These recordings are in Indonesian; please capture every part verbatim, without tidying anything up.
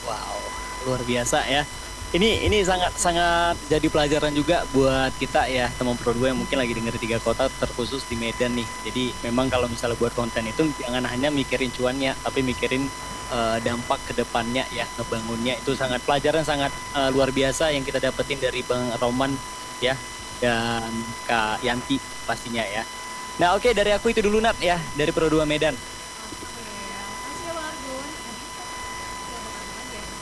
Wow, luar biasa ya. Ini ini sangat sangat jadi pelajaran juga buat kita ya teman Pro dua yang mungkin lagi denger tiga kota terkhusus di Medan nih. Jadi memang kalau misalnya buat konten itu jangan hanya mikirin cuannya, tapi mikirin eh, dampak ke depannya ya ngebangunnya itu sangat pelajaran sangat eh, luar biasa yang kita dapetin dari Bang Roman ya dan Kak Yanti pastinya ya. Nah oke dari aku itu dulu Nat ya dari Pro dua Medan. Oke, makasih ya Bang Argun. Udah mau tanya lagi ya?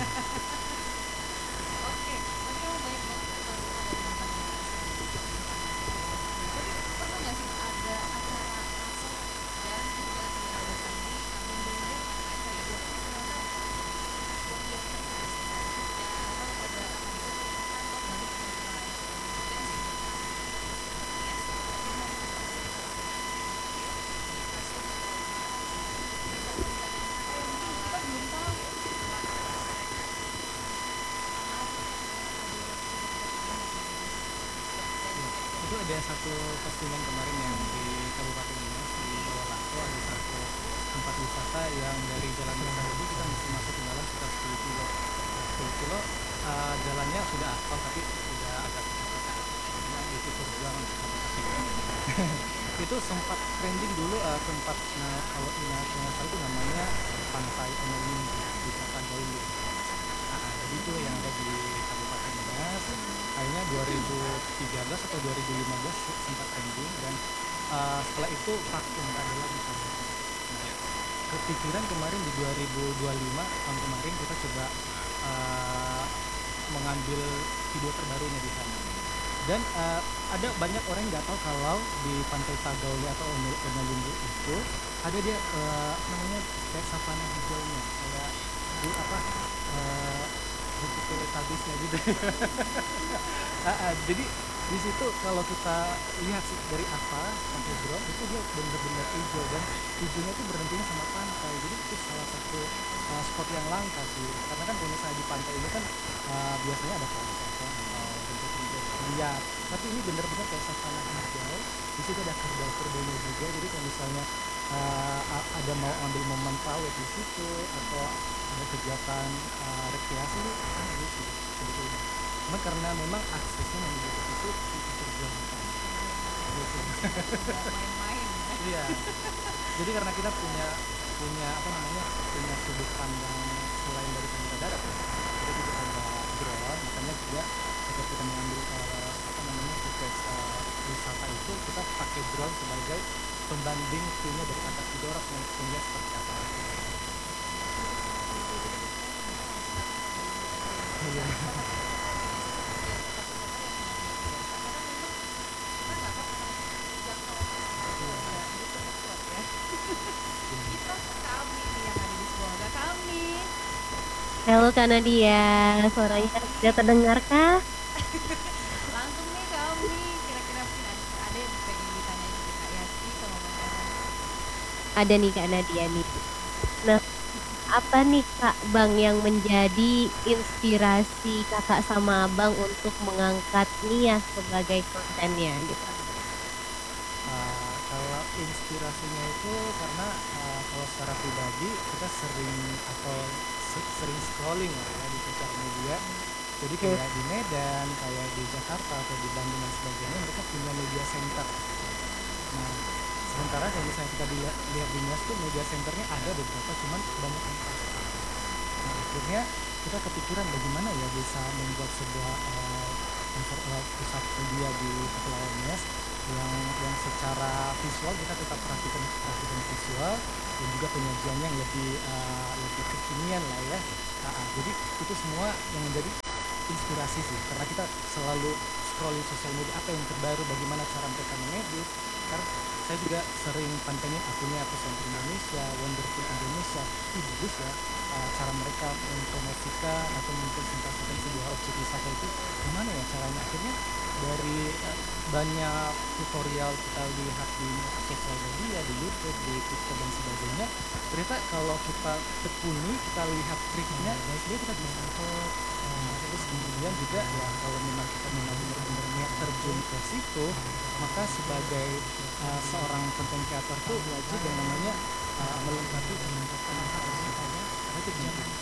Oke, tadi kamu banyak banget cerita-cerita dari tentang generasi tentang generasi Tapi pernah nggak sih ada acara masak dan juga ternyata tadi kamu dengar ternyata itu ternyata luar biasa berhasil dan memang pada bisa menceritakan oh balik ke negara lain dan sih yes gimana tuh Bang bisa mungkin dikasih atau bisa bagi-bagi cerita yang mungkin kita belum tahu setelah mereka sama apa yang ada yang sudah kita dengar nih dari sebelumnya dan Ya, juga itu ada dikasih satu postingan kemarin yang di Kabupaten Nias di Bawah Lato ada satu tempat wisata yang dari Jalan Mesarudu kita mesti masuk ke dalam sekitar sepuluh kilo. Nah, sepuluh kilo uh, jalannya sudah aspal tapi sudah agak kecoklatan karena itu terjual untuk transportasinya. Itu sempat trending dulu uh, tempat nah, kalau ingat ingat saya itu namanya Pantai Onolin wisata Gauli. Nah, jadi itu yang ada di Kabupaten Nias kayaknya dua ribu tiga belas atau dua ribu lima belas sempat trending dan uh, setelah itu vakum nggak ada lagi kabarnya. Nah, kepikiran kemarin di dua ribu dua puluh lima tahun kemarin kita coba uh, mengambil video terbarunya di sana dan uh, ada banyak orang yang nggak tahu kalau di Pantai Tagauli atau Onolumbu itu ada dia uh, namanya kayak savana hijaunya kayak di apa uh, rumput teletabisnya gitu. Ah, ah, jadi di situ kalau kita lihat sih dari atas sampai drone itu dia benar-benar hijau dan hijaunya itu berhentinya sama pantai jadi itu salah satu uh, spot yang langka sih karena kan kalau misalnya di pantai ini kan uh, biasanya ada pohon-pohon atau rumput-rumput liar tapi ini benar-benar kayak savana hijau di situ ada kerbau-kerbaunya juga jadi kalau misalnya uh, ada mau ambil momen pawai di situ atau ada kegiatan uh, rekreasi ini bagus sih sebetulnya cuma karena memang aksesnya yang dibutuh itu itu perjuangan gitu. tidak main-main ya Iya jadi karena kita punya punya apa namanya punya sudut pandang selain dari kamera darat ya kita juga ada drone makanya juga ketika kita mengambil uh, apa namanya footage uh, wisata itu kita pakai drone sebagai pembanding view-nya dari atas Tidorok yang punya seperti apa. Oke, jadi listeners sebenarnya langsung datang ke Galuhu aja ya. Iya. Karena kenapa bisa pilih tempat wisata yang memang luar biasa? Karena memang kita nggak tahu namanya jangkauan aksesnya itu Iya. agak difficult ya. Iya. Kita ke Kami nih yang ada di sekolah. Gak Kami, Halo Kak Nadia, suaranya Kami. sudah terdengar kah? Langsung nih Kami. Kira-kira mungkin ada, ada yang pengen ditanyain ke Kak Yati sama Bang Roman. Ada nih Kak Nadia nih. Nah, apa nih Kak Bang yang menjadi inspirasi Kakak sama Abang untuk mengangkat Nia sebagai kontennya gitu? Uh, kalau inspirasinya itu karena uh, kalau secara pribadi kita sering atau se- sering scrolling lah ya di sosial media jadi Hmm. kayak di Medan, kayak di Jakarta atau di Bandung dan sebagainya mereka punya media center. Nah, sementara kalau misalnya kita lihat, lihat di Nias tuh media centernya ada beberapa, cuman banyak yang kosong. Nah, akhirnya kita kepikiran bagaimana ya bisa membuat sebuah uh, infor- uh, pusat media di Kepulauan Nias yang yang secara visual kita tetap perhatikan perhatikan visual dan juga penyajiannya yang lebih uh, lebih kekinian lah ya. Nah, uh, jadi itu semua yang menjadi inspirasi sih karena kita selalu scrolling sosial media apa yang terbaru bagaimana cara mereka mengedit karena saya juga sering pantengin akunnya Presenter Indonesia, Wonderful Indonesia, ih bagus ya uh, cara mereka mempromosikan atau mempresentasikan sebuah objek wisata itu gimana ya caranya akhirnya dari uh, banyak tutorial kita lihat di sosial media, di YouTube, di TikTok dan sebagainya ternyata kalau kita tekuni, kita lihat triknya dan dia kita bisa dapat uh, terus kemudian juga ya kalau memang kita memang benar-benar niat terjun ke situ maka sebagai uh, seorang content creator tuh wajib yang namanya uh, melengkapi dengan kata-kata karena itu jadi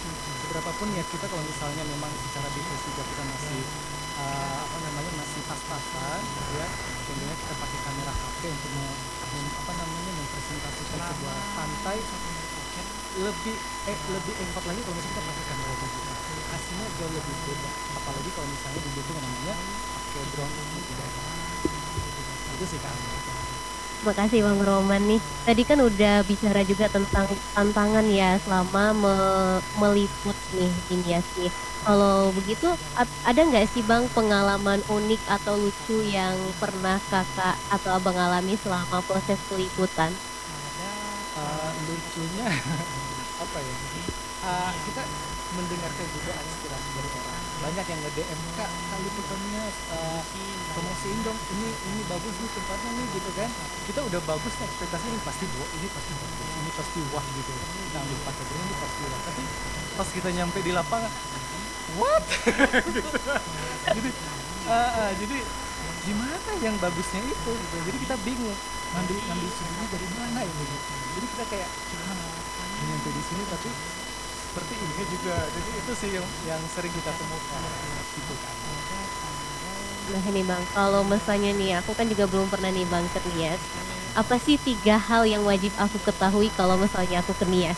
berapapun niat kita kalau misalnya memang secara bisnis juga kita masih uh, apa namanya masih pas-pasan gitu ya, contohnya kita pakai kamera H P untuk me- mem- apa namanya mempresentasikan sebuah pantai, lebih eh lebih effort lagi kalau misalnya kita pakai kamera digital, hasilnya jauh lebih beda, apalagi kalau misalnya didukung namanya pakai drone gitu ya. Itu sih Kak. Makasih Bang Roman nih. Tadi kan udah bicara juga tentang tantangan ya selama me- meliput nih di Nias nih. Kalau begitu ap- ada nggak sih Bang pengalaman unik atau lucu yang pernah kakak atau abang alami selama proses peliputan? Uh, lucunya apa ya, uh, kita mendengarkan juga aspirasi dari orang, banyak yang nge-D M, kak kak liputannya uh, promosiin dong, ini ini bagus nih tempatnya nih gitu kan, kita udah bagus nih ekspektasinya, ini pasti bo ini pasti bagus, ini pasti wah gitu, kita ambil pakai drone ini pasti wah, tapi pas kita nyampe di lapangan what gitu. Jadi uh, uh, jadi gimana yang bagusnya itu gitu, jadi kita bingung ngambil ngambil sumbernya dari mana ini gitu. Jadi kita kayak ah, nyampe di sini tapi seperti ini juga, jadi itu sih yang yang sering kita temukan gitu kan. Nah ini Bang, kalau misalnya nih aku kan juga belum pernah nih Bang ke Nias. Apa sih tiga hal yang wajib aku ketahui kalau misalnya aku ke Nias?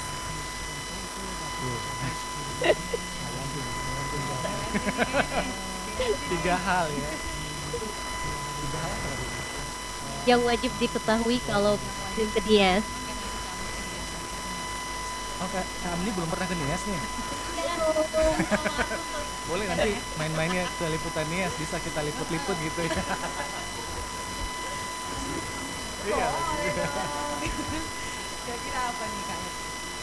Tiga hal ya. Tiga hal apa tadi? Yang wajib diketahui kalau ke Nias. Oh Kak, Kak Amni belum pernah ke Nias nih. Boleh nanti main-mainnya ke liputan Nias, bisa kita liput-liput gitu ya. Iya. Kira-kira apa nih Kak?